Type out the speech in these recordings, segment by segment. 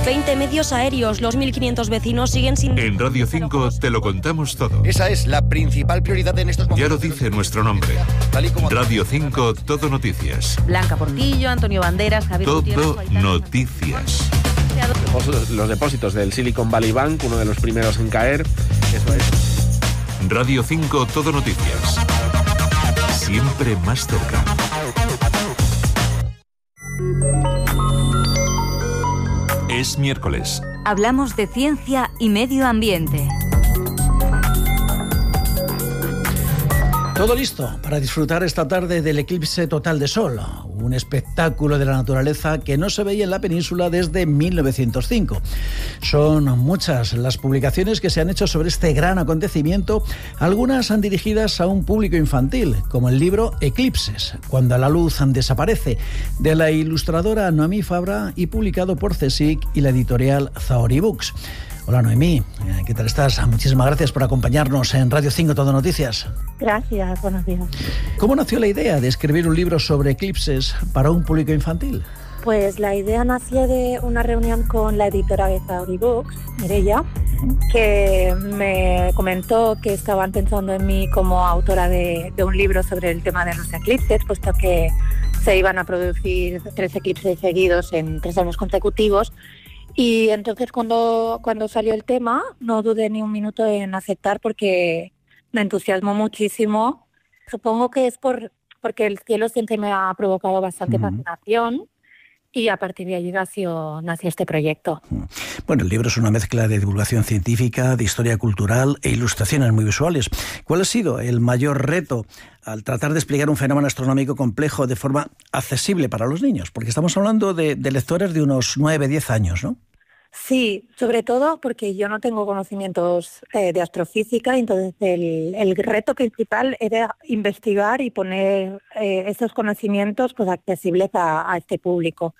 20 medios aéreos, los 1.500 vecinos siguen sin... En Radio 5 te lo contamos todo. Esa es la principal prioridad en estos momentos. Ya lo dice nuestro nombre. Radio 5, Todo Noticias. Blanca Portillo, Antonio Banderas, Javier Todo Noticias. Los depósitos del Silicon Valley Bank, uno de los primeros en caer. Eso es. Radio 5, Todo Noticias. Siempre más cerca. Es miércoles. Hablamos de ciencia y medio ambiente. Todo listo para disfrutar esta tarde del eclipse total de sol, un espectáculo de la naturaleza que no se veía en la península desde 1905. Son muchas las publicaciones que se han hecho sobre este gran acontecimiento, algunas han dirigidas a un público infantil, como el libro Eclipses, cuando la luz desaparece, de la ilustradora Noemí Fabra y publicado por CSIC y la editorial Zaori Books. Hola Noemí, ¿qué tal estás? Muchísimas gracias por acompañarnos en Radio 5 Todo Noticias. Gracias, buenos días. ¿Cómo nació la idea de escribir un libro sobre eclipses para un público infantil? Pues la idea nació de una reunión con la editora de Zaori Books, Mireia, que me comentó que estaban pensando en mí como autora de un libro sobre el tema de los eclipses, puesto que se iban a producir 3 eclipses seguidos en 3 años consecutivos. Y entonces cuando salió el tema, no dudé ni un minuto en aceptar porque me entusiasmó muchísimo. Supongo que es porque el cielo siempre me ha provocado bastante fascinación y a partir de allí nació este proyecto. Bueno, el libro es una mezcla de divulgación científica, de historia cultural e ilustraciones muy visuales. ¿Cuál ha sido el mayor reto al tratar de explicar un fenómeno astronómico complejo de forma accesible para los niños? Porque estamos hablando de lectores de unos 9-10 años, ¿no? Sí, sobre todo porque yo no tengo conocimientos de astrofísica, entonces el reto principal era investigar y poner esos conocimientos pues accesibles a este público.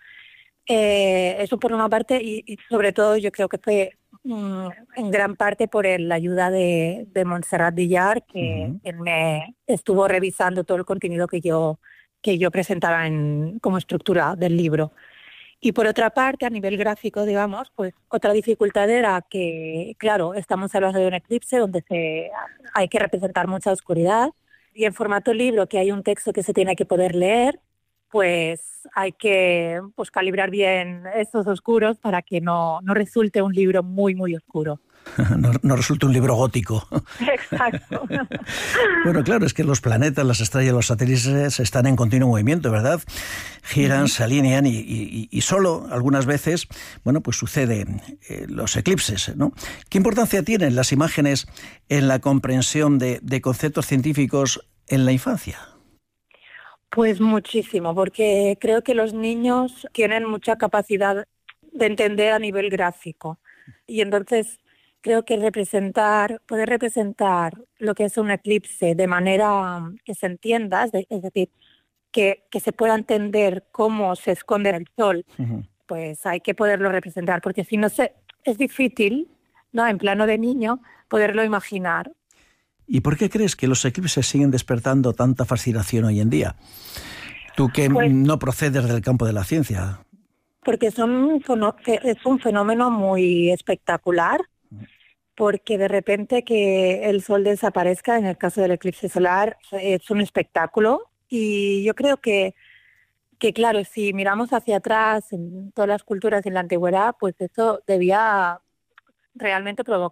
Eso por una parte y sobre todo yo creo que fue en gran parte por la ayuda de Montserrat Villar, que me estuvo revisando todo el contenido que yo presentaba como estructura del libro. Y por otra parte, a nivel gráfico, digamos, pues otra dificultad era que, claro, estamos hablando de un eclipse donde hay que representar mucha oscuridad y en formato libro, que hay un texto que se tiene que poder leer, pues hay que calibrar bien esos oscuros para que no resulte un libro muy, muy oscuro. No resulta un libro gótico. Exacto. Bueno, claro, es que los planetas, las estrellas, los satélites están en continuo movimiento, ¿verdad? Giran, se alinean y solo algunas veces, bueno, pues sucede los eclipses, ¿no? ¿Qué importancia tienen las imágenes en la comprensión de conceptos científicos en la infancia? Pues muchísimo, porque creo que los niños tienen mucha capacidad de entender a nivel gráfico y entonces creo que poder representar lo que es un eclipse de manera que se entienda, es decir, que se pueda entender cómo se esconde el sol, pues hay que poderlo representar, porque si no es difícil, ¿no?, en plano de niño, poderlo imaginar. ¿Y por qué crees que los eclipses siguen despertando tanta fascinación hoy en día? Tú que no procedes del campo de la ciencia. Porque es un fenómeno muy espectacular, porque de repente que el sol desaparezca, en el caso del eclipse solar, es un espectáculo. Y yo creo que claro, si miramos hacia atrás en todas las culturas en la antigüedad, pues eso debía realmente